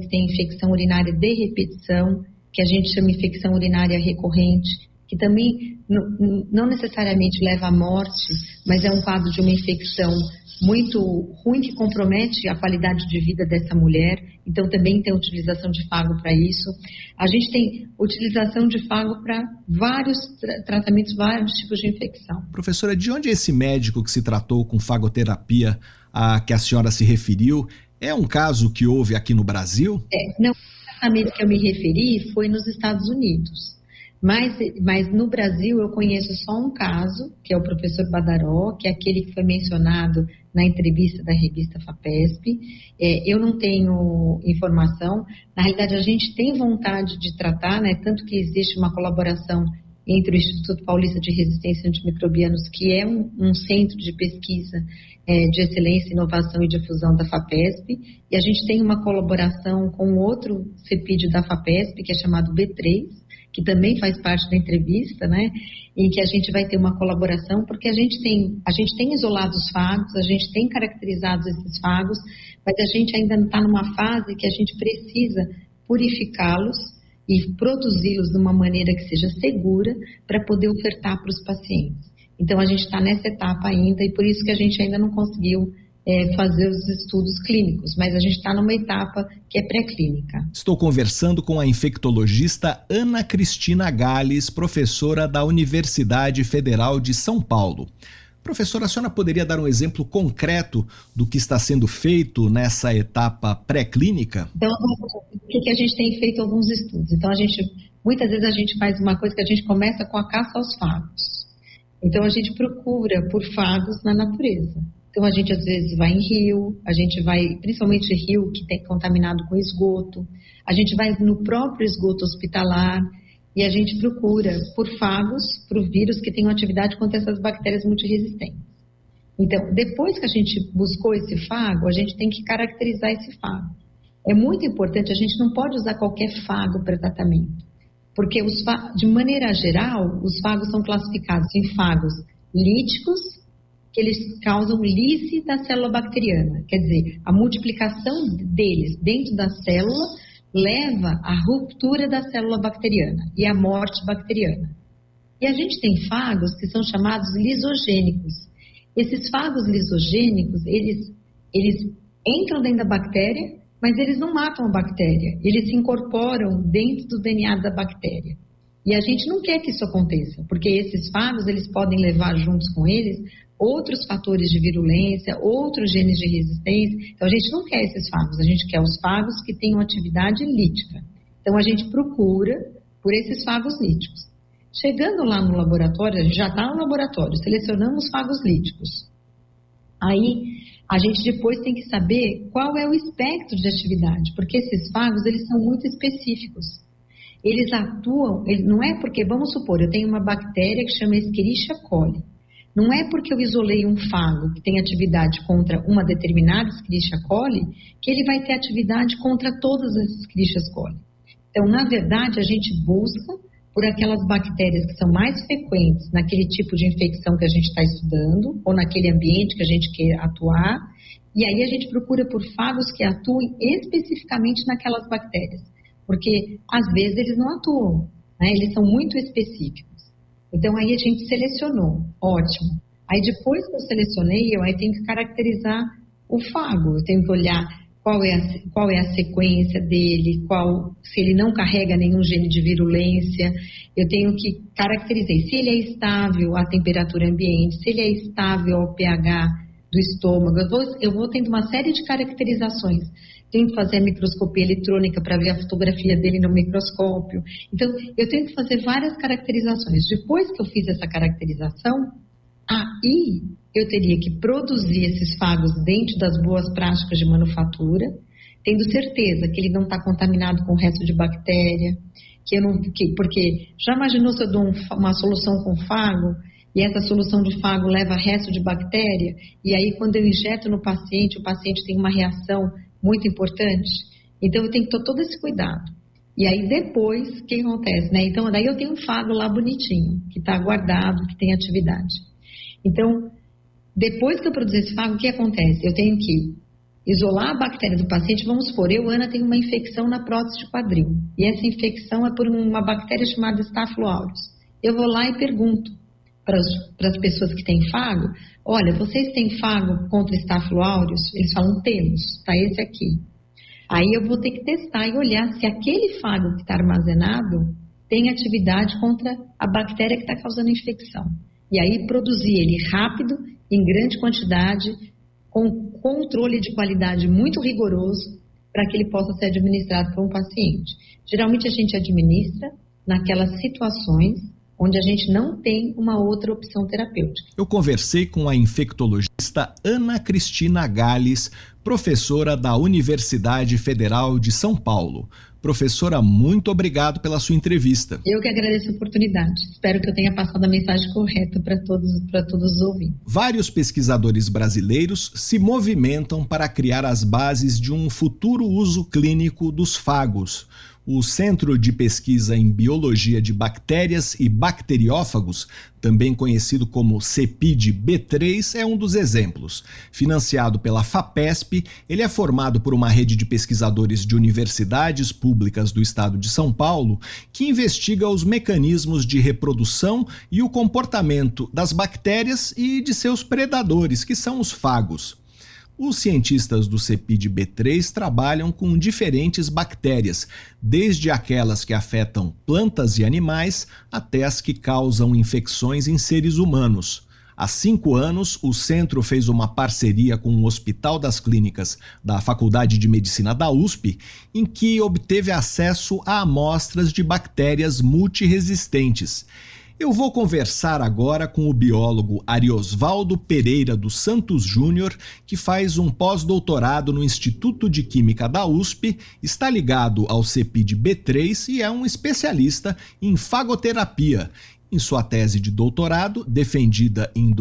têm infecção urinária de repetição, que a gente chama infecção urinária recorrente, que também não necessariamente leva à morte, mas é um quadro de uma infecção muito ruim que compromete a qualidade de vida dessa mulher. Então também tem utilização de fago para isso. A gente tem utilização de fago para vários tratamentos, vários tipos de infecção. Professora, de onde é esse médico que se tratou com fagoterapia a que a senhora se referiu? É um caso que houve aqui no Brasil? Não, o tratamento que eu me referi foi nos Estados Unidos. Mas no Brasil eu conheço só um caso, que é o professor Badaró, que é aquele que foi mencionado na entrevista da revista FAPESP. Eu não tenho informação. Na realidade, a gente tem vontade de tratar, né? Tanto que existe uma colaboração entre o Instituto Paulista de Resistência a Antimicrobianos, que é um centro de pesquisa de excelência, inovação e difusão da FAPESP, e a gente tem uma colaboração com outro CEPID da FAPESP, que é chamado B3, que também faz parte da entrevista, né, em que a gente vai ter uma colaboração, porque a gente tem isolado os fagos, a gente tem caracterizado esses fagos, mas a gente ainda não está numa fase que a gente precisa purificá-los e produzi-los de uma maneira que seja segura para poder ofertar para os pacientes. Então, a gente está nessa etapa ainda e por isso que a gente ainda não conseguiu fazer os estudos clínicos, mas a gente está numa etapa que é pré-clínica. Estou conversando com a infectologista Ana Cristina Gales, professora da Universidade Federal de São Paulo. Professora, a senhora poderia dar um exemplo concreto do que está sendo feito nessa etapa pré-clínica? Então, o que a gente tem feito alguns estudos? Então, muitas vezes a gente faz uma coisa que a gente começa com a caça aos fagos. Então, a gente procura por fagos na natureza. Então, a gente às vezes vai em rio, a gente vai, principalmente rio que tem contaminado com esgoto, a gente vai no próprio esgoto hospitalar e a gente procura por fagos, por vírus que tenham atividade contra essas bactérias multiresistentes. Então, depois que a gente buscou esse fago, a gente tem que caracterizar esse fago. É muito importante, a gente não pode usar qualquer fago para tratamento, porque de maneira geral, os fagos são classificados em fagos líticos, que eles causam lise da célula bacteriana, quer dizer, a multiplicação deles dentro da célula leva à ruptura da célula bacteriana e à morte bacteriana. E a gente tem fagos que são chamados lisogênicos. Esses fagos lisogênicos, eles entram dentro da bactéria, mas eles não matam a bactéria, eles se incorporam dentro do DNA da bactéria. E a gente não quer que isso aconteça, porque esses fagos, eles podem levar juntos com eles outros fatores de virulência, outros genes de resistência. Então, a gente não quer esses fagos, a gente quer os fagos que tenham atividade lítica. Então, a gente procura por esses fagos líticos. Chegando lá no laboratório, a gente já está no laboratório, selecionamos fagos líticos. Aí, a gente depois tem que saber qual é o espectro de atividade, porque esses fagos, eles são muito específicos. Eles atuam, não é porque, vamos supor, eu tenho uma bactéria que chama Escherichia coli. Não é porque eu isolei um fago que tem atividade contra uma determinada Escherichia coli que ele vai ter atividade contra todas as Escherichia coli. Então, na verdade, a gente busca por aquelas bactérias que são mais frequentes naquele tipo de infecção que a gente está estudando ou naquele ambiente que a gente quer atuar, e aí a gente procura por fagos que atuem especificamente naquelas bactérias, porque às vezes eles não atuam, né? Eles são muito específicos. Então, aí a gente selecionou, ótimo. Aí, depois que eu selecionei, eu aí tenho que caracterizar o fago. Eu tenho que olhar qual é a sequência dele, se ele não carrega nenhum gene de virulência. Eu tenho que caracterizar se ele é estável à temperatura ambiente, se ele é estável ao pH do estômago. Eu vou tendo uma série de caracterizações. Tenho que fazer a microscopia eletrônica para ver a fotografia dele no microscópio. Então, eu tenho que fazer várias caracterizações. Depois que eu fiz essa caracterização, aí eu teria que produzir esses fagos dentro das boas práticas de manufatura, tendo certeza que ele não está contaminado com o resto de bactéria, porque já imaginou se eu dou uma solução com fago e essa solução de fago leva resto de bactéria, e aí quando eu injeto no paciente, o paciente tem uma reação muito importante? Então eu tenho que ter todo esse cuidado. E aí depois, o que acontece, né? Então daí eu tenho um fago lá bonitinho, que está guardado, que tem atividade. Então, depois que eu produzir esse fago, o que acontece? Eu tenho que isolar a bactéria do paciente. Vamos supor, eu, Ana, tenho uma infecção na prótese de quadril. E essa infecção é por uma bactéria chamada Staphylo aureus. Eu vou lá e pergunto para as pessoas que têm fago, olha, vocês têm fago contra Staphylo aureus? Eles falam, temos, está esse aqui. Aí eu vou ter que testar e olhar se aquele fago que está armazenado tem atividade contra a bactéria que está causando a infecção. E aí produzir ele rápido, em grande quantidade, com controle de qualidade muito rigoroso, para que ele possa ser administrado por um paciente. Geralmente a gente administra naquelas situações onde a gente não tem uma outra opção terapêutica. Eu conversei com a infectologista Ana Cristina Gales, professora da Universidade Federal de São Paulo. Professora, muito obrigado pela sua entrevista. Eu que agradeço a oportunidade. Espero que eu tenha passado a mensagem correta para todos os ouvintes. Vários pesquisadores brasileiros se movimentam para criar as bases de um futuro uso clínico dos fagos. O Centro de Pesquisa em Biologia de Bactérias e Bacteriófagos, também conhecido como CEPID-B3, é um dos exemplos. Financiado pela FAPESP, ele é formado por uma rede de pesquisadores de universidades públicas do estado de São Paulo, que investiga os mecanismos de reprodução e o comportamento das bactérias e de seus predadores, que são os fagos. Os cientistas do CEPID-B3 trabalham com diferentes bactérias, desde aquelas que afetam plantas e animais até as que causam infecções em seres humanos. Há 5 anos, o centro fez uma parceria com o Hospital das Clínicas da Faculdade de Medicina da USP, em que obteve acesso a amostras de bactérias multiresistentes. Eu vou conversar agora com o biólogo Ariosvaldo Pereira dos Santos Júnior, que faz um pós-doutorado no Instituto de Química da USP, está ligado ao CEPID-B3 e é um especialista em fagoterapia. Em sua tese de doutorado, defendida em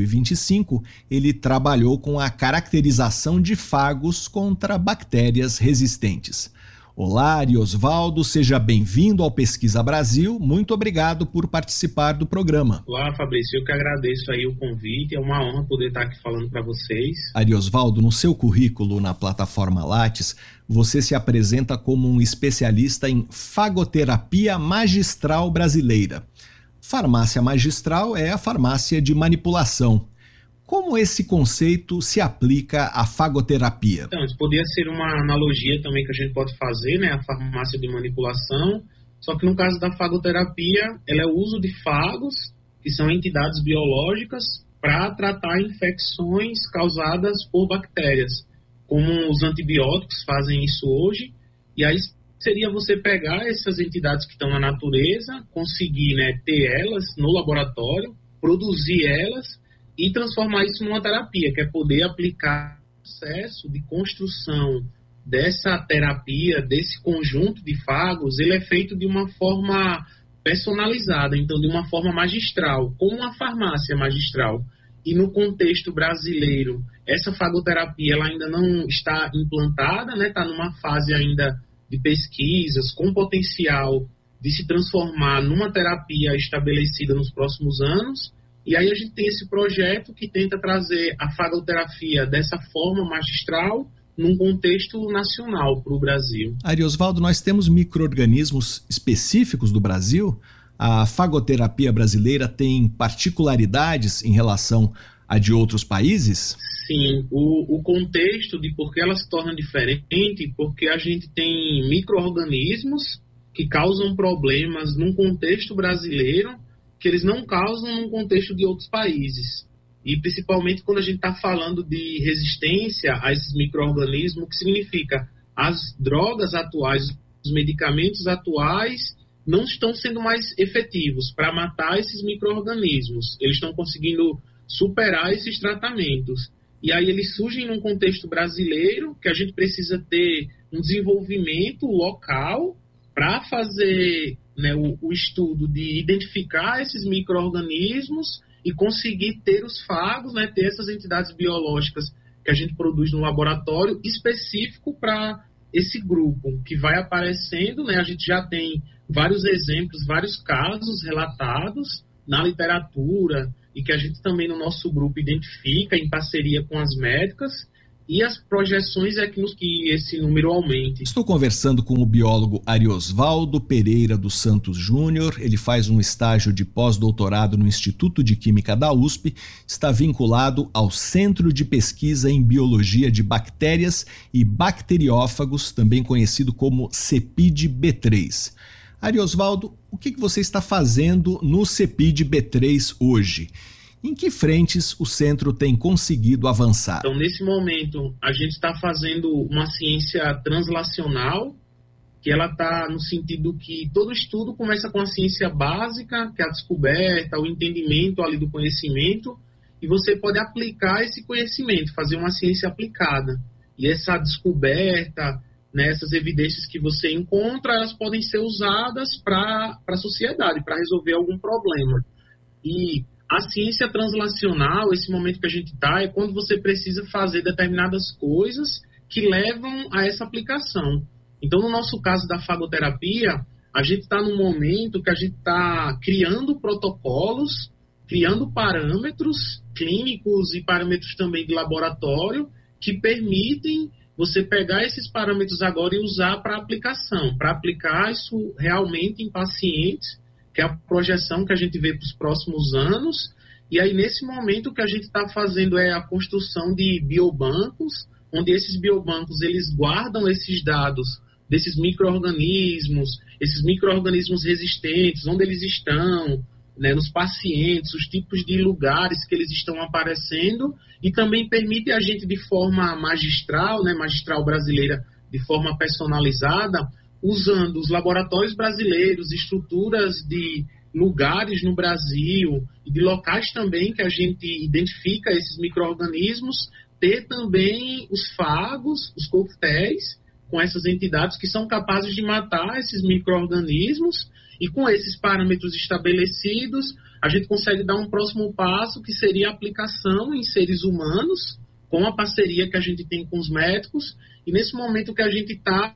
2025, ele trabalhou com a caracterização de fagos contra bactérias resistentes. Olá, Ariosvaldo, seja bem-vindo ao Pesquisa Brasil. Muito obrigado por participar do programa. Olá, Fabrício, eu que agradeço aí o convite. É uma honra poder estar aqui falando para vocês. Ariosvaldo, no seu currículo na plataforma Lattes, você se apresenta como um especialista em fagoterapia magistral brasileira. Farmácia magistral é a farmácia de manipulação. Como esse conceito se aplica à fagoterapia? Então, isso poderia ser uma analogia também que a gente pode fazer, né? A farmácia de manipulação. Só que no caso da fagoterapia, ela é o uso de fagos, que são entidades biológicas, para tratar infecções causadas por bactérias, como os antibióticos fazem isso hoje. E aí seria você pegar essas entidades que estão na natureza, conseguir, né, ter elas no laboratório, produzir elas e transformar isso numa terapia, que é poder aplicar o processo de construção dessa terapia, desse conjunto de fagos. Ele é feito de uma forma personalizada, então de uma forma magistral, como uma farmácia magistral. E no contexto brasileiro, essa fagoterapia ela ainda não está implantada, né? Está numa fase ainda de pesquisas, com potencial de se transformar numa terapia estabelecida nos próximos anos. E aí a gente tem esse projeto que tenta trazer a fagoterapia dessa forma magistral num contexto nacional para o Brasil. Ariosvaldo, nós temos micro-organismos específicos do Brasil? A fagoterapia brasileira tem particularidades em relação a de outros países? Sim, o contexto de por que ela se torna diferente, porque a gente tem micro-organismos que causam problemas num contexto brasileiro que eles não causam num contexto de outros países. E principalmente quando a gente está falando de resistência a esses micro-organismos, o que significa as drogas atuais, os medicamentos atuais não estão sendo mais efetivos para matar esses micro-organismos. Eles estão conseguindo superar esses tratamentos. E aí eles surgem num contexto brasileiro que a gente precisa ter um desenvolvimento local para fazer, né, o estudo de identificar esses micro-organismos e conseguir ter os fagos, né, ter essas entidades biológicas que a gente produz no laboratório específico para esse grupo que vai aparecendo, né? A gente já tem vários exemplos, vários casos relatados na literatura e que a gente também no nosso grupo identifica em parceria com as médicas, e as projeções é que esse número aumente. Estou conversando com o biólogo Ariosvaldo Pereira dos Santos Júnior. Ele faz um estágio de pós-doutorado no Instituto de Química da USP, está vinculado ao Centro de Pesquisa em Biologia de Bactérias e Bacteriófagos, também conhecido como CEPID-B3. Ariosvaldo, o que você está fazendo no CEPID-B3 hoje? Em que frentes o centro tem conseguido avançar? Então, nesse momento, a gente está fazendo uma ciência translacional, que ela está no sentido que todo estudo começa com a ciência básica, que é a descoberta, o entendimento ali do conhecimento, e você pode aplicar esse conhecimento, fazer uma ciência aplicada. E essa descoberta, né, essas evidências que você encontra, elas podem ser usadas para a sociedade, para resolver algum problema. E a ciência translacional, esse momento que a gente está, é quando você precisa fazer determinadas coisas que levam a essa aplicação. Então, no nosso caso da fagoterapia, a gente está num momento que a gente está criando protocolos, criando parâmetros clínicos e parâmetros também de laboratório que permitem você pegar esses parâmetros agora e usar para aplicação, para aplicar isso realmente em pacientes, que é a projeção que a gente vê para os próximos anos. E aí, nesse momento, o que a gente está fazendo é a construção de biobancos, onde esses biobancos eles guardam esses dados desses micro-organismos, esses micro-organismos resistentes, onde eles estão, né, nos pacientes, os tipos de lugares que eles estão aparecendo, e também permite a gente, de forma magistral, né, magistral brasileira, de forma personalizada, usando os laboratórios brasileiros, estruturas de lugares no Brasil e de locais também que a gente identifica esses micro-organismos, ter também os fagos, os coquetéis, com essas entidades que são capazes de matar esses micro-organismos, e com esses parâmetros estabelecidos, a gente consegue dar um próximo passo, que seria a aplicação em seres humanos, com a parceria que a gente tem com os médicos, e nesse momento que a gente está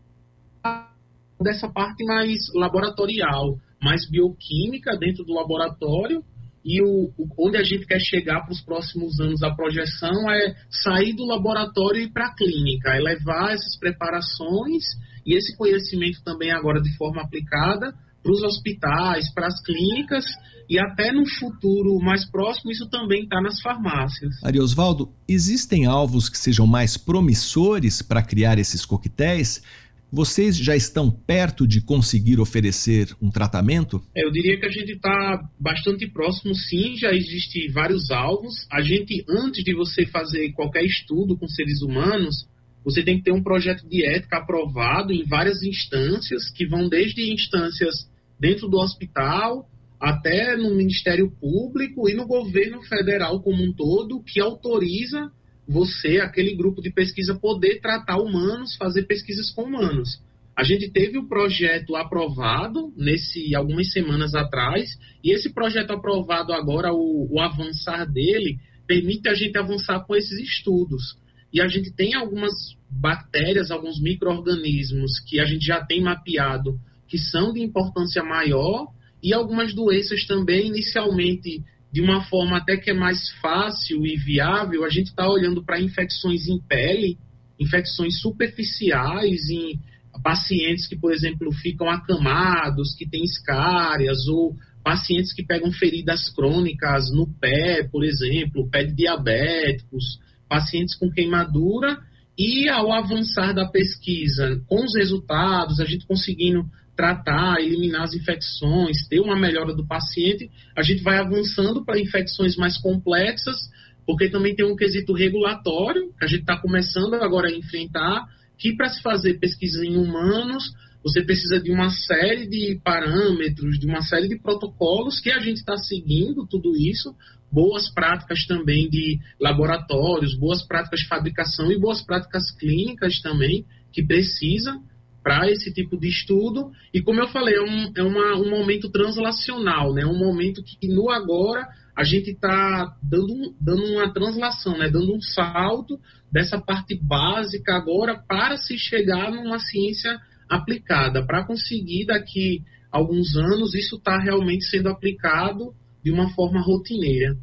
dessa parte mais laboratorial, mais bioquímica dentro do laboratório, e onde a gente quer chegar para os próximos anos, a projeção é sair do laboratório e ir para a clínica, é levar essas preparações e esse conhecimento também agora de forma aplicada para os hospitais, para as clínicas, e até no futuro mais próximo isso também está nas farmácias. Ariosvaldo, existem alvos que sejam mais promissores para criar esses coquetéis? Vocês já estão perto de conseguir oferecer um tratamento? Eu diria que a gente está bastante próximo, sim, já existem vários alvos. A gente, antes de você fazer qualquer estudo com seres humanos, você tem que ter um projeto de ética aprovado em várias instâncias, que vão desde instâncias dentro do hospital, até no Ministério Público e no governo federal como um todo, que autoriza você, aquele grupo de pesquisa, poder tratar humanos, fazer pesquisas com humanos. A gente teve o projeto aprovado algumas semanas atrás, e esse projeto aprovado agora, o avançar dele, permite a gente avançar com esses estudos. E a gente tem algumas bactérias, alguns micro-organismos que a gente já tem mapeado, que são de importância maior, e algumas doenças também, inicialmente, de uma forma até que é mais fácil e viável, a gente está olhando para infecções em pele, infecções superficiais em pacientes que, por exemplo, ficam acamados, que têm escárias, ou pacientes que pegam feridas crônicas no pé, por exemplo, pé de diabéticos, pacientes com queimadura, e ao avançar da pesquisa, com os resultados, a gente conseguindo tratar, eliminar as infecções, ter uma melhora do paciente, a gente vai avançando para infecções mais complexas, porque também tem um quesito regulatório, que a gente está começando agora a enfrentar, que para se fazer pesquisa em humanos, você precisa de uma série de parâmetros, de uma série de protocolos, que a gente está seguindo tudo isso, boas práticas também de laboratórios, boas práticas de fabricação e boas práticas clínicas também, que precisa para esse tipo de estudo. E como eu falei, é um momento translacional, né? Um momento que no agora a gente está dando uma translação, né? Dando um salto dessa parte básica agora para se chegar numa ciência aplicada, para conseguir daqui a alguns anos isso está realmente sendo aplicado de uma forma rotineira.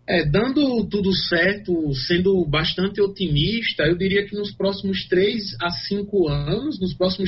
Dando tudo certo, sendo bastante otimista, eu diria que nos próximos 3 a 5 anos,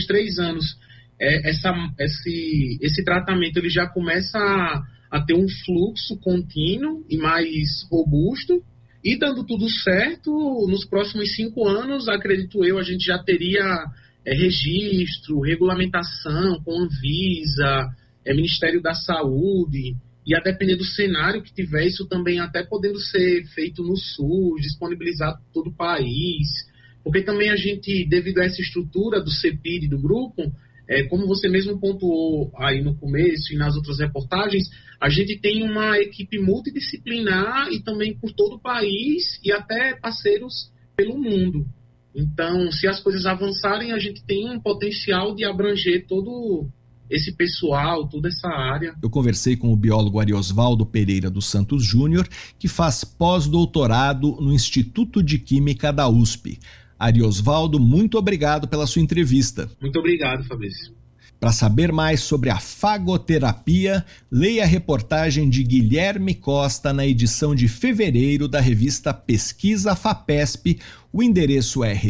esse tratamento ele já começa a ter um fluxo contínuo e mais robusto, e dando tudo certo, nos próximos 5 anos, acredito eu, a gente já teria registro, regulamentação com Anvisa, Ministério da Saúde, e a depender do cenário que tiver, isso também até podendo ser feito no SUS, disponibilizado por todo o país, porque também a gente, devido a essa estrutura do CEPID, do grupo, como você mesmo pontuou aí no começo e nas outras reportagens, a gente tem uma equipe multidisciplinar e também por todo o país e até parceiros pelo mundo. Então, se as coisas avançarem, a gente tem um potencial de abranger todo esse pessoal, toda essa área. Eu conversei com o biólogo Ariosvaldo Pereira dos Santos Júnior, que faz pós-doutorado no Instituto de Química da USP. Ariosvaldo, muito obrigado pela sua entrevista. Muito obrigado, Fabrício. Para saber mais sobre a fagoterapia, leia a reportagem de Guilherme Costa na edição de fevereiro da revista Pesquisa FAPESP. O endereço é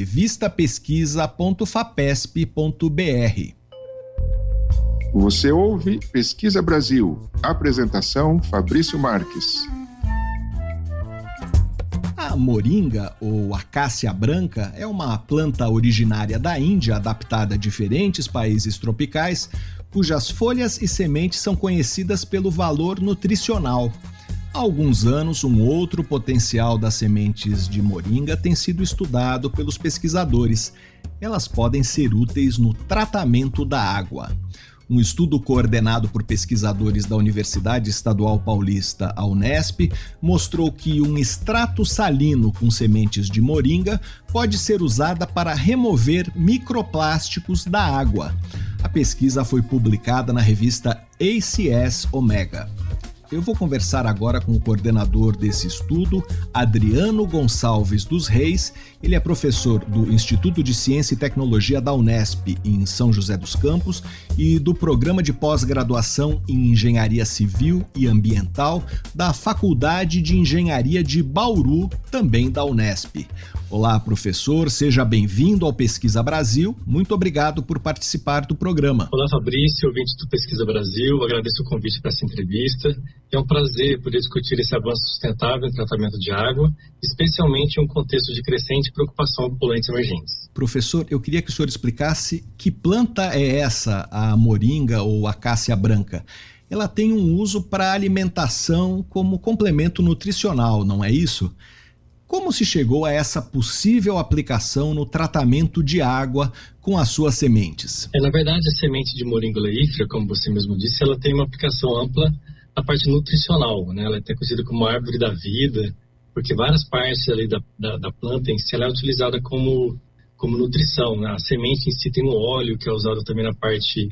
revistapesquisa.fapesp.br. Você ouve Pesquisa Brasil. Apresentação Fabrício Marques. A moringa, ou acácia branca, é uma planta originária da Índia, adaptada a diferentes países tropicais, cujas folhas e sementes são conhecidas pelo valor nutricional. Há alguns anos, um outro potencial das sementes de moringa tem sido estudado pelos pesquisadores. Elas podem ser úteis no tratamento da água. Um estudo coordenado por pesquisadores da Universidade Estadual Paulista, a Unesp, mostrou que um extrato salino com sementes de moringa pode ser usada para remover microplásticos da água. A pesquisa foi publicada na revista ACS Omega. Eu vou conversar agora com o coordenador desse estudo, Adriano Gonçalves dos Reis. Ele é professor do Instituto de Ciência e Tecnologia da Unesp, em São José dos Campos, e do Programa de Pós-Graduação em Engenharia Civil e Ambiental da Faculdade de Engenharia de Bauru, também da Unesp. Olá, professor, seja bem-vindo ao Pesquisa Brasil. Muito obrigado por participar do programa. Olá, Fabrício, ouvinte do Pesquisa Brasil. Agradeço o convite para essa entrevista. É um prazer poder discutir esse avanço sustentável em tratamento de água, especialmente em um contexto de crescente preocupação com poluentes emergentes. Professor, eu queria que o senhor explicasse que planta é essa, a moringa ou acácia branca. Ela tem um uso para alimentação como complemento nutricional, não é isso? Como se chegou a essa possível aplicação no tratamento de água com as suas sementes? Na verdade, a semente de moringa oleífera, como você mesmo disse, ela tem uma aplicação ampla na parte nutricional, né? Ela é até conhecida como árvore da vida, porque várias partes ali da planta em si ela é utilizada como nutrição, né? A semente em si tem um óleo que é usado também na parte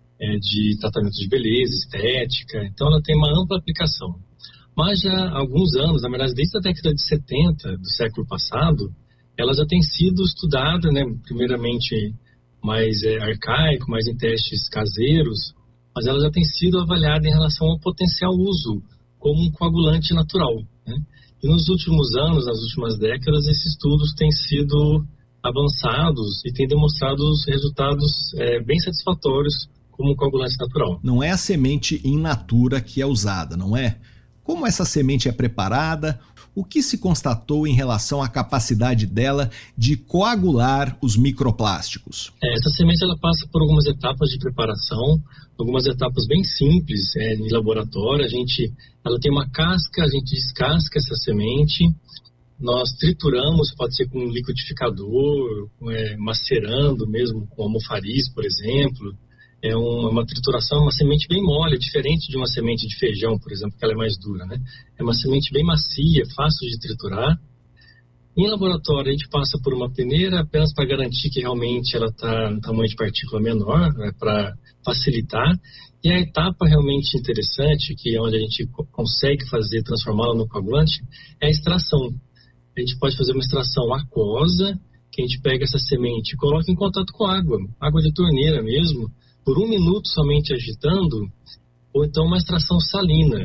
de tratamento de beleza, estética, então ela tem uma ampla aplicação. Mas já há alguns anos, na verdade desde a década de 70 do século passado, ela já tem sido estudada, né, primeiramente mais arcaico, mais em testes caseiros, mas ela já tem sido avaliada em relação ao potencial uso como um coagulante natural, né? E nos últimos anos, nas últimas décadas, esses estudos têm sido avançados e têm demonstrado resultados bem satisfatórios como um coagulante natural. Não é a semente in natura que é usada, não é? Como essa semente é preparada? O que se constatou em relação à capacidade dela de coagular os microplásticos? Essa semente ela passa por algumas etapas de preparação, algumas etapas bem simples em laboratório. Ela tem uma casca, a gente descasca essa semente, nós trituramos, pode ser com um liquidificador, macerando mesmo, com almofariz, por exemplo. É uma trituração, uma semente bem mole, diferente de uma semente de feijão, por exemplo, que ela é mais dura, né? É uma semente bem macia, fácil de triturar. Em laboratório, a gente passa por uma peneira apenas para garantir que realmente ela está no tamanho de partícula menor, né, para facilitar. E a etapa realmente interessante, que é onde a gente consegue transformá-la no coagulante, é a extração. A gente pode fazer uma extração aquosa, que a gente pega essa semente e coloca em contato com água de torneira mesmo, por 1 minuto somente agitando, ou então uma extração salina,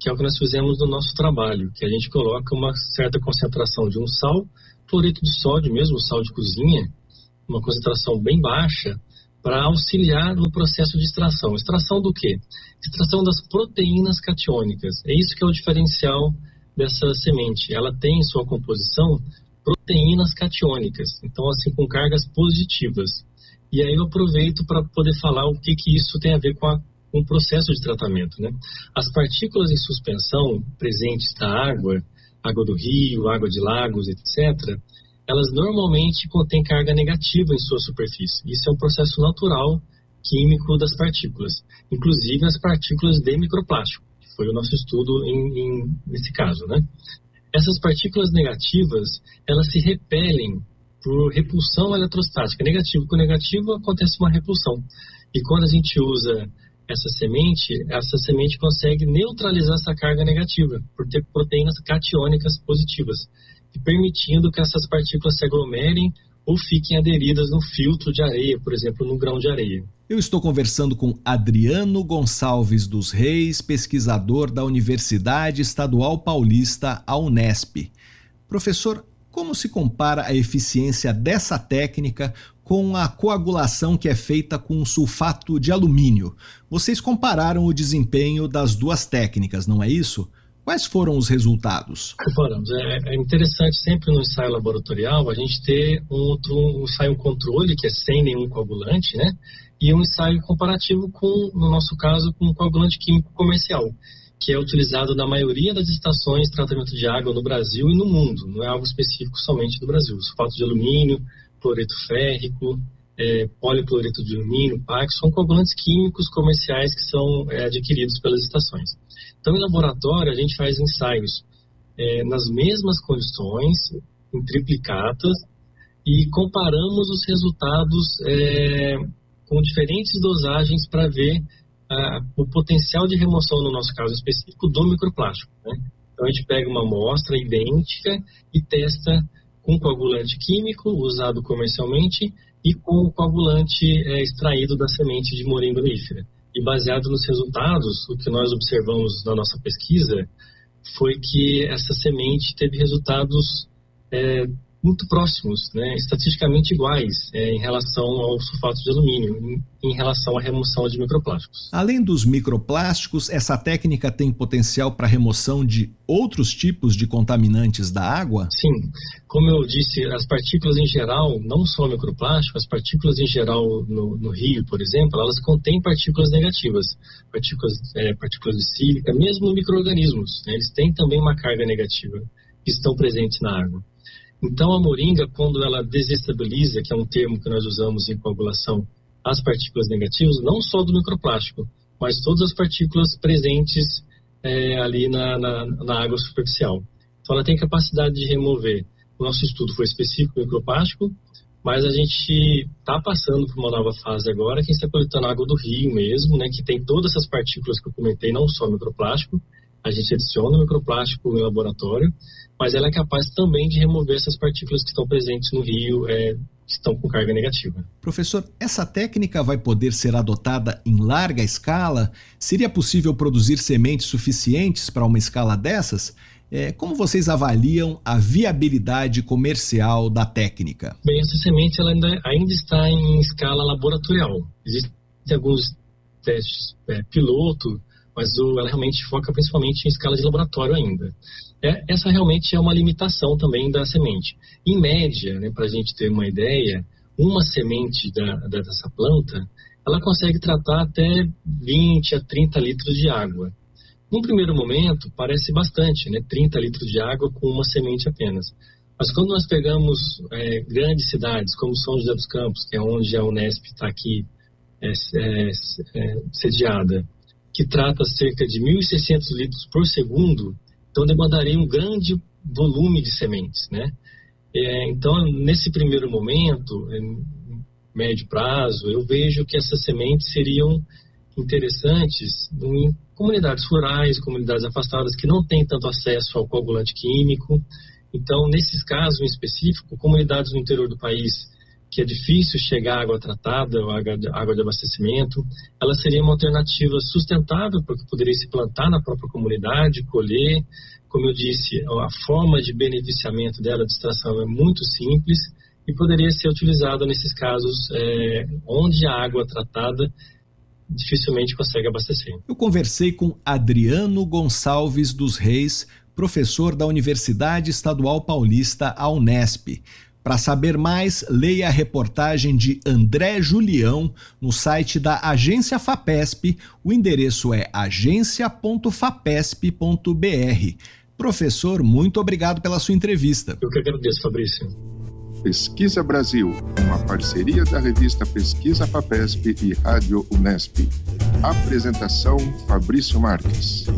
que é o que nós fizemos no nosso trabalho, que a gente coloca uma certa concentração de um sal, cloreto de sódio mesmo, sal de cozinha, uma concentração bem baixa, para auxiliar no processo de extração. Extração do quê? Extração das proteínas catiônicas. É isso que é o diferencial dessa semente. Ela tem em sua composição proteínas catiônicas, então assim com cargas positivas. E aí eu aproveito para poder falar o que isso tem a ver com o processo de tratamento, né? As partículas em suspensão presentes na água do rio, água de lagos, etc., elas normalmente contêm carga negativa em sua superfície. Isso é um processo natural químico das partículas, inclusive as partículas de microplástico, que foi o nosso estudo nesse caso, né? Essas partículas negativas, elas se repelem por repulsão eletrostática. Negativo com negativo acontece uma repulsão. E quando a gente usa essa semente consegue neutralizar essa carga negativa por ter proteínas catiônicas positivas, e permitindo que essas partículas se aglomerem ou fiquem aderidas no filtro de areia, por exemplo, no grão de areia. Eu estou conversando com Adriano Gonçalves dos Reis, pesquisador da Universidade Estadual Paulista, a Unesp. Professor, como se compara a eficiência dessa técnica com a coagulação que é feita com sulfato de alumínio? Vocês compararam o desempenho das duas técnicas, não é isso? Quais foram os resultados? Comparamos. É interessante sempre no ensaio laboratorial a gente ter um ensaio controle, que é sem nenhum coagulante, né? E um ensaio comparativo no nosso caso, com um coagulante químico comercial, que é utilizado na maioria das estações de tratamento de água no Brasil e no mundo. Não é algo específico somente do Brasil. Sulfato de alumínio, cloreto férrico, policloreto de alumínio, PAC, são coagulantes químicos comerciais que são adquiridos pelas estações. Então, em laboratório, a gente faz ensaios nas mesmas condições, em triplicatas, e comparamos os resultados com diferentes dosagens para ver o potencial de remoção, no nosso caso específico, do microplástico, né? Então, a gente pega uma amostra idêntica e testa com coagulante químico usado comercialmente e com o coagulante extraído da semente de moringa oleífera. E baseado nos resultados, o que nós observamos na nossa pesquisa foi que essa semente teve resultados muito próximos, né, estatisticamente iguais em relação ao sulfato de alumínio, em relação à remoção de microplásticos. Além dos microplásticos, essa técnica tem potencial para remoção de outros tipos de contaminantes da água? Sim, como eu disse, as partículas em geral, não só microplástico, as partículas em geral no rio, por exemplo, elas contêm partículas negativas, partículas de sílica, mesmo micro-organismos, né, eles têm também uma carga negativa que estão presentes na água. Então, a moringa, quando ela desestabiliza, que é um termo que nós usamos em coagulação, as partículas negativas, não só do microplástico, mas todas as partículas presentes ali na água superficial. Então, ela tem capacidade de remover. O nosso estudo foi específico do microplástico, mas a gente está passando por uma nova fase agora, que a gente está coletando água do rio mesmo, né, que tem todas essas partículas que eu comentei, não só microplástico. A gente adiciona o microplástico no laboratório, mas ela é capaz também de remover essas partículas que estão presentes no rio, que estão com carga negativa. Professor, essa técnica vai poder ser adotada em larga escala? Seria possível produzir sementes suficientes para uma escala dessas? Como vocês avaliam a viabilidade comercial da técnica? Bem, essa semente ela ainda está em escala laboratorial. Existem alguns testes piloto, mas ela realmente foca principalmente em escala de laboratório ainda. Essa realmente é uma limitação também da semente. Em média, né, para a gente ter uma ideia, uma semente dessa planta, ela consegue tratar até 20 a 30 litros de água. Num primeiro momento, parece bastante, né, 30 litros de água com uma semente apenas. Mas quando nós pegamos grandes cidades, como São José dos Campos, que é onde a Unesp está aqui sediada, que trata cerca de 1.600 litros por segundo, então demandaria um grande volume de sementes, né? Então, nesse primeiro momento, em médio prazo, eu vejo que essas sementes seriam interessantes em comunidades rurais, comunidades afastadas que não têm tanto acesso ao coagulante químico. Então, nesses casos em específico, comunidades no interior do país que é difícil chegar à água tratada ou água de abastecimento, ela seria uma alternativa sustentável, porque poderia se plantar na própria comunidade, colher. Como eu disse, a forma de beneficiamento dela, de extração, é muito simples e poderia ser utilizada nesses casos onde a água tratada dificilmente consegue abastecer. Eu conversei com Adriano Gonçalves dos Reis, professor da Universidade Estadual Paulista, a Unesp. Para saber mais, leia a reportagem de André Julião no site da Agência FAPESP. O endereço é agencia.fapesp.br. Professor, muito obrigado pela sua entrevista. Eu que agradeço, Fabrício. Pesquisa Brasil, uma parceria da revista Pesquisa FAPESP e Rádio Unesp. Apresentação Fabrício Marques.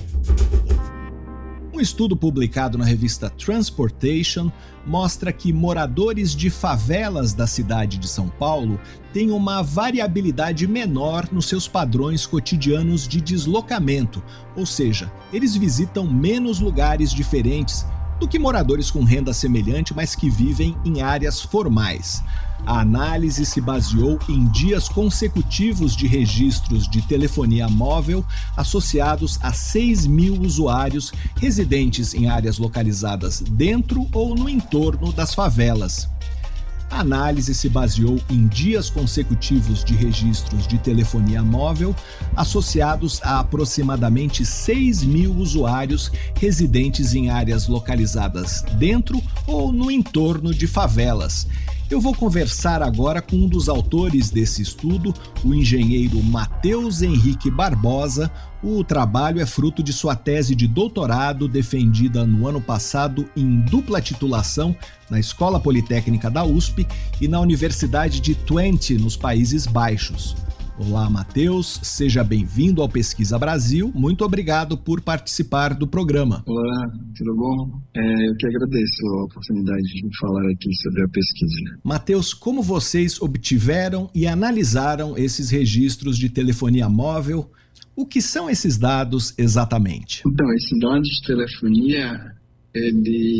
Um estudo publicado na revista Transportation mostra que moradores de favelas da cidade de São Paulo têm uma variabilidade menor nos seus padrões cotidianos de deslocamento, ou seja, eles visitam menos lugares diferentes do que moradores com renda semelhante, mas que vivem em áreas formais. A análise se baseou em dias consecutivos de registros de telefonia móvel associados a 6.000 usuários residentes em áreas localizadas dentro ou no entorno das favelas. A análise se baseou em dias consecutivos de registros de telefonia móvel associados a aproximadamente 6.000 usuários residentes em áreas localizadas dentro ou no entorno de favelas. Eu vou conversar agora com um dos autores desse estudo, o engenheiro Matheus Henrique Barbosa. O trabalho é fruto de sua tese de doutorado, defendida no ano passado em dupla titulação na Escola Politécnica da USP e na Universidade de Twente, nos Países Baixos. Olá, Matheus, seja bem-vindo ao Pesquisa Brasil. Muito obrigado por participar do programa. Olá, tudo bom? Eu que agradeço a oportunidade de falar aqui sobre a pesquisa. Matheus, como vocês obtiveram e analisaram esses registros de telefonia móvel? O que são esses dados exatamente? Então, esse dado de telefonia, ele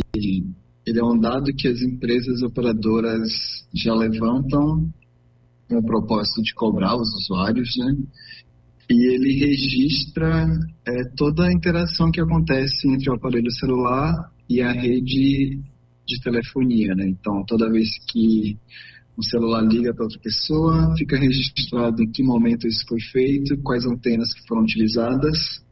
é um dado que as empresas operadoras já levantam com o propósito de cobrar os usuários, né? E ele registra toda a interação que acontece entre o aparelho celular e a rede de telefonia, né? Então, toda vez que o celular liga para outra pessoa, fica registrado em que momento isso foi feito, quais antenas que foram utilizadas.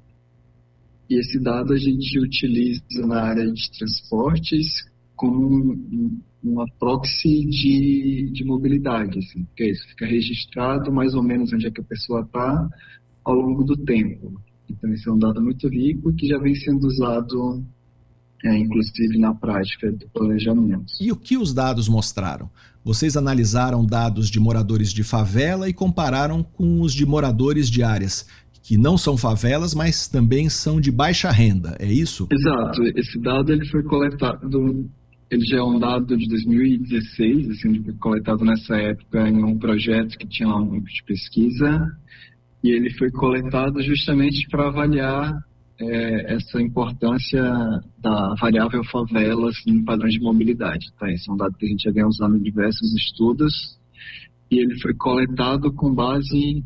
E esse dado a gente utiliza na área de transportes como uma proxy de mobilidade, assim, porque isso fica registrado mais ou menos onde é que a pessoa está ao longo do tempo. Então, esse é um dado muito rico que já vem sendo usado, inclusive na prática do planejamento. E o que os dados mostraram? Vocês analisaram dados de moradores de favela e compararam com os de moradores de áreas que não são favelas, mas também são de baixa renda, é isso? Exato. Esse dado ele foi coletado... Ele já é um dado de 2016, assim, ele foi coletado nessa época em um projeto que tinha lá um grupo de pesquisa, e ele foi coletado justamente para avaliar essa importância da variável favelas em padrões de mobilidade. Tá? Esse é um dado que a gente já vem usando em diversos estudos, e ele foi coletado com base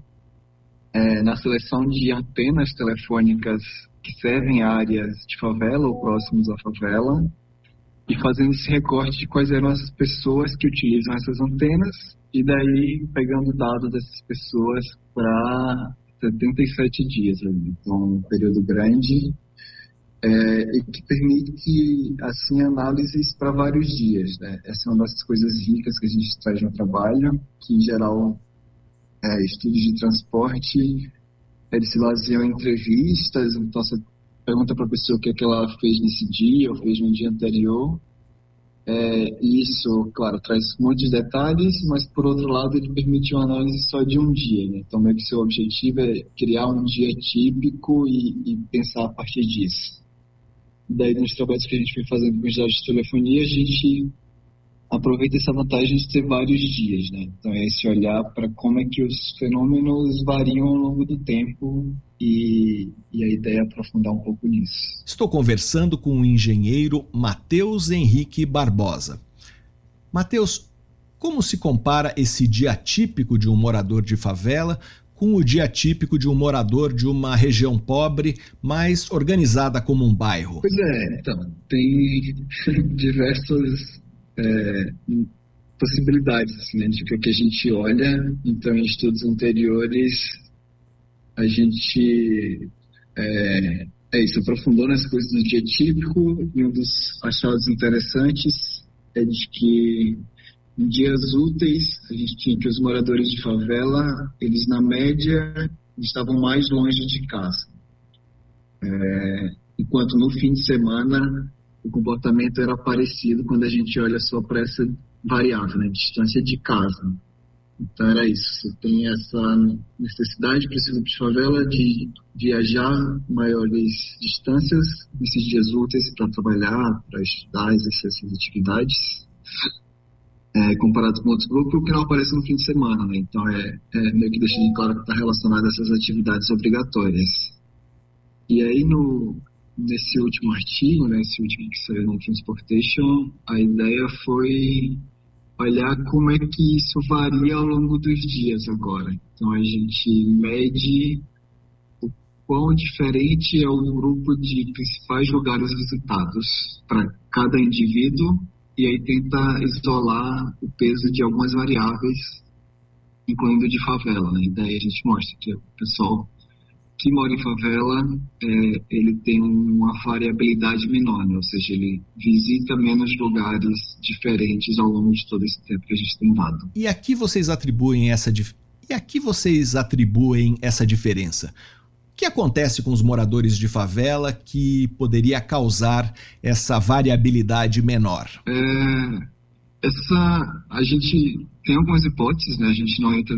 na seleção de antenas telefônicas que servem áreas de favela ou próximos à favela, e fazendo esse recorte de quais eram as pessoas que utilizam essas antenas, e daí pegando o dado dessas pessoas para 77 dias, então um período grande, e que permite, assim, análises para vários dias, né? Essa é uma das coisas ricas que a gente traz no trabalho, que em geral, estudos de transporte, eles se baseiam em entrevistas, então você pergunta para a pessoa o que é que ela fez nesse dia ou fez no dia anterior. Isso, claro, traz muitos detalhes, mas por outro lado ele permite uma análise só de um dia, né? Então meio que seu objetivo é criar um dia típico e pensar a partir disso. Daí nos trabalhos que a gente vem fazendo com os dados de telefonia, a gente aproveita essa vantagem de ter vários dias, né? Então é esse olhar para como é que os fenômenos variam ao longo do tempo e a ideia é aprofundar um pouco nisso. Estou conversando com o engenheiro Matheus Henrique Barbosa. Matheus, Como se compara esse dia típico de um morador de favela com o dia típico de um morador de uma região pobre, mais organizada como um bairro? Pois é, então, tem diversas possibilidades, assim, né, de que a gente olha. Então, em estudos anteriores, a gente aprofundou nas coisas do dia típico, e um dos achados interessantes é de que em dias úteis a gente tinha que os moradores de favela, eles na média estavam mais longe de casa, enquanto no fim de semana o comportamento era parecido quando a gente olha só para essa variável, né, distância de casa. Então era isso, você tem essa necessidade para esse grupo de favela de viajar maiores distâncias nesses dias úteis para trabalhar, para estudar, exercer essas atividades, comparado com outros grupos, o que não aparece no fim de semana, né? Então meio que deixa de claro que está relacionado a essas atividades obrigatórias. E aí nesse último artigo, né, esse último que saiu no Transportation, a ideia foi olhar como é que isso varia ao longo dos dias agora. Então a gente mede o quão diferente é o grupo de principais lugares visitados para cada indivíduo, e aí tenta isolar o peso de algumas variáveis, incluindo de favela, né? E daí a gente mostra que o pessoal que mora em favela, ele tem uma variabilidade menor, né? Ou seja, ele visita menos lugares diferentes ao longo de todo esse tempo que a gente tem dado. E aqui vocês atribuem essa diferença? O que acontece com os moradores de favela que poderia causar essa variabilidade menor? A gente tem algumas hipóteses, né? A gente não entra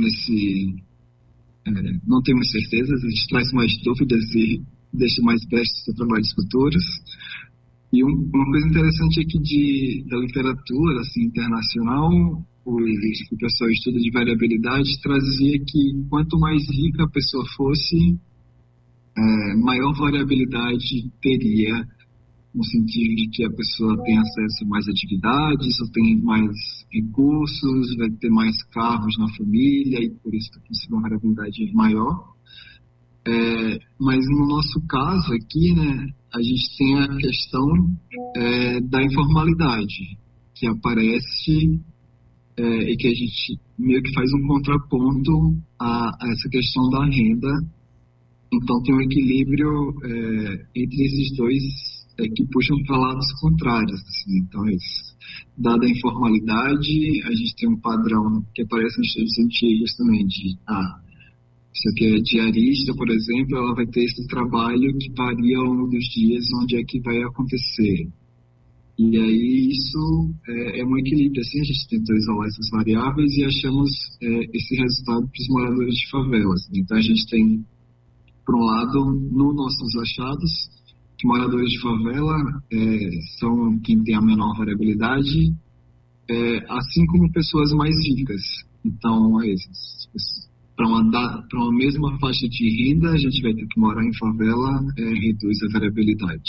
não temos certezas, a gente traz mais dúvidas e deixa mais brechas para trabalhos futuros. E uma coisa interessante é que da literatura assim, internacional, o pessoal estuda de variabilidade trazia que quanto mais rica a pessoa fosse, maior variabilidade teria, no sentido de que a pessoa tem acesso a mais atividades, ou tem mais recursos, vai ter mais carros na família, e por isso que uma variabilidade maior. Mas no nosso caso aqui, né, a gente tem a questão da informalidade, que aparece e que a gente meio que faz um contraponto a essa questão da renda. Então tem um equilíbrio entre esses dois que puxam para lados contrários. Assim. Então, dada a informalidade, a gente tem um padrão que aparece nos estudos antigos também, se aqui é diarista, por exemplo, ela vai ter esse trabalho que varia ao longo dos dias onde é que vai acontecer. E aí isso é um equilíbrio. Assim, a gente tentou isolar essas variáveis e achamos esse resultado para os moradores de favelas. Então, a gente tem, por um lado, nos nossos achados, que moradores de favela são quem tem a menor variabilidade, assim como pessoas mais ricas. Então, para uma mesma faixa de renda, a gente vai ter que morar em favela, reduz a variabilidade.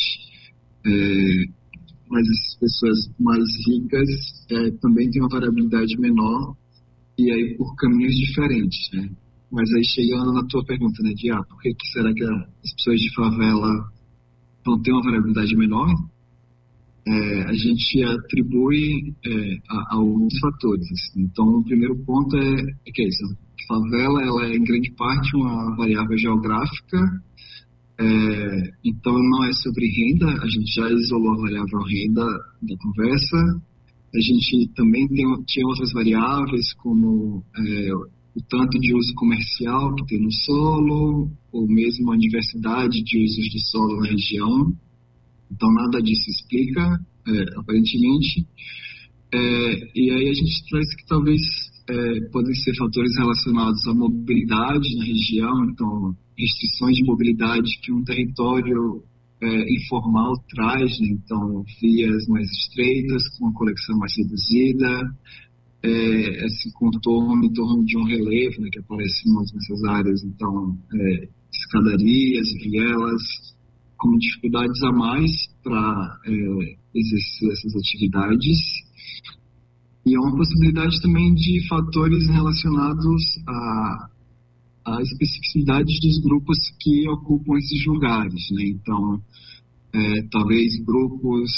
Mas as pessoas mais ricas também têm uma variabilidade menor, e aí por caminhos diferentes, né? Mas aí chegando na tua pergunta, né, de por que será que as pessoas de favela vão ter uma variabilidade menor? A gente atribui a alguns fatores. Assim. Então, o primeiro ponto é que é isso. A favela ela é, em grande parte, uma variável geográfica. Então, não é sobre renda. A gente já isolou a variável renda da conversa. A gente também tinha outras variáveis, como o tanto de uso comercial que tem no solo, ou mesmo a diversidade de usos de solo na região. Então, nada disso explica, aparentemente. E aí a gente traz que talvez podem ser fatores relacionados à mobilidade na região, então, restrições de mobilidade que um território informal traz, né? Então, vias mais estreitas, com uma conexão mais reduzida, esse contorno em torno de um relevo, né, que aparece muito nessas áreas, então, escadarias, vielas, com dificuldades a mais para exercer essas atividades. E é uma possibilidade também de fatores relacionados a especificidades dos grupos que ocupam esses lugares, né? Então, talvez grupos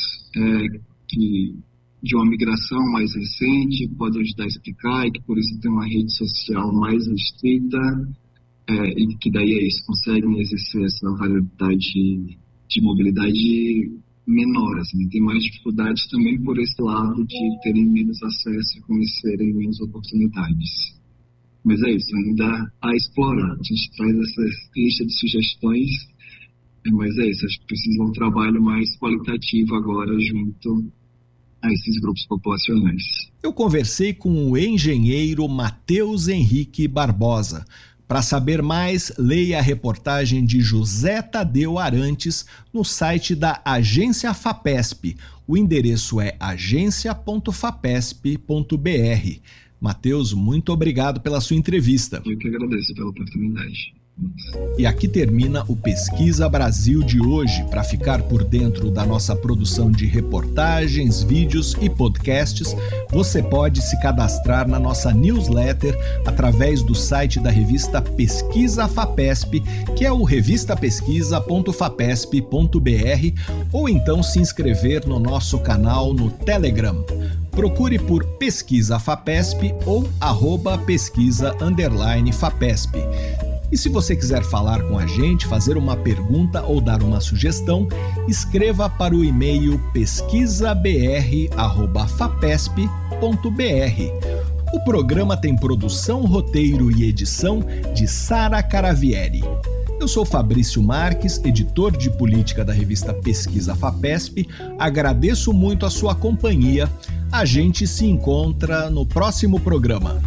de uma migração mais recente podem ajudar a explicar, e que por isso tem uma rede social mais restrita, e que daí conseguem exercer essa variedade de mobilidade menor, assim. Tem mais dificuldades também por esse lado de terem menos acesso e conhecerem menos oportunidades. Mas é isso, ainda a explorar. A gente traz essa lista de sugestões, mas é isso, acho que precisa um trabalho mais qualitativo agora junto a esses grupos populacionais. Eu conversei com o engenheiro Matheus Henrique Barbosa. Para saber mais, leia a reportagem de José Tadeu Arantes no site da Agência FAPESP. O endereço é agencia.fapesp.br. Matheus, muito obrigado pela sua entrevista. Eu que agradeço pela oportunidade. E aqui termina o Pesquisa Brasil de hoje. Para ficar por dentro da nossa produção de reportagens, vídeos e podcasts, você pode se cadastrar na nossa newsletter através do site da revista Pesquisa FAPESP, que é o revistapesquisa.fapesp.br, ou então se inscrever no nosso canal no Telegram. Procure por Pesquisa FAPESP ou @pesquisa_FAPESP. E se você quiser falar com a gente, fazer uma pergunta ou dar uma sugestão, escreva para o e-mail pesquisabr@fapesp.br. O programa tem produção, roteiro e edição de Sara Caravieri. Eu sou Fabrício Marques, editor de política da revista Pesquisa FAPESP. Agradeço muito a sua companhia. A gente se encontra no próximo programa.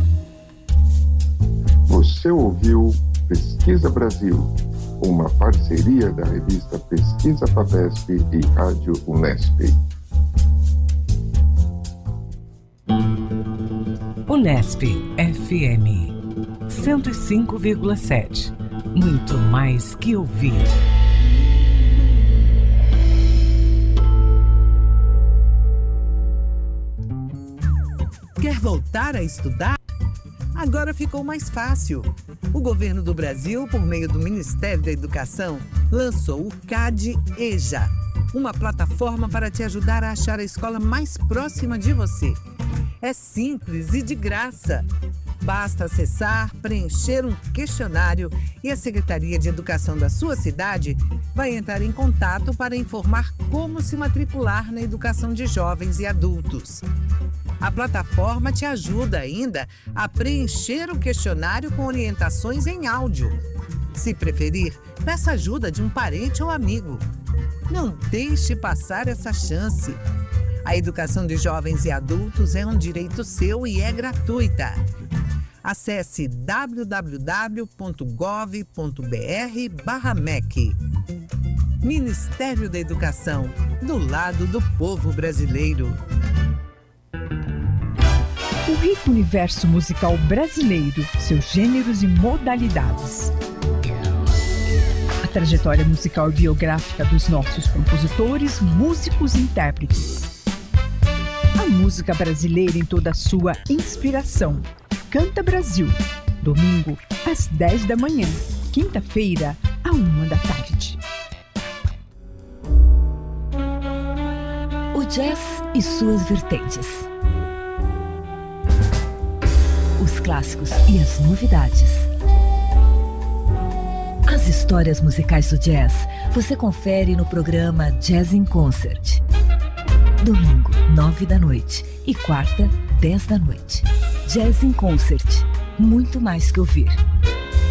Você ouviu Pesquisa Brasil, uma parceria da revista Pesquisa FAPESP e Rádio Unesp. Unesp FM 105,7. Muito mais que ouvir. Quer voltar a estudar? Agora ficou mais fácil. O governo do Brasil, por meio do Ministério da Educação, lançou o CAD-EJA, uma plataforma para te ajudar a achar a escola mais próxima de você. É simples e de graça. Basta acessar, preencher um questionário e a Secretaria de Educação da sua cidade vai entrar em contato para informar como se matricular na educação de jovens e adultos. A plataforma te ajuda ainda a preencher o questionário com orientações em áudio. Se preferir, peça ajuda de um parente ou amigo. Não deixe passar essa chance. A educação de jovens e adultos é um direito seu e é gratuita. Acesse www.gov.br/MEC. Ministério da Educação, do lado do povo brasileiro. O rico universo musical brasileiro, seus gêneros e modalidades. A trajetória musical e biográfica dos nossos compositores, músicos e intérpretes. A música brasileira em toda a sua inspiração. Canta Brasil, domingo às 10 da manhã, quinta-feira à 1 da tarde. O jazz e suas vertentes. Os clássicos e as novidades. As histórias musicais do jazz você confere no programa Jazz in Concert. Domingo, 9 da noite e quarta, 10 da noite. Jazz in Concert. Muito mais que ouvir.